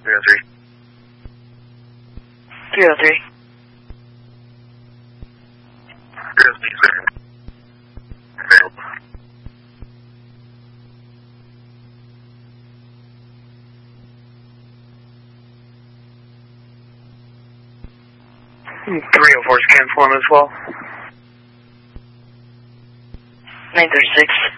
303. 303. 303, sir. Available. Hmm, 304 scan form as well. 936.